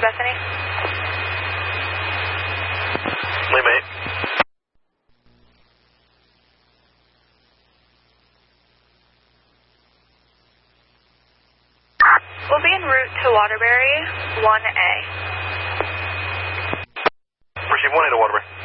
Bethany. Lima 8. We'll be en route to Waterbury, 1A. Receive 1A to Waterbury.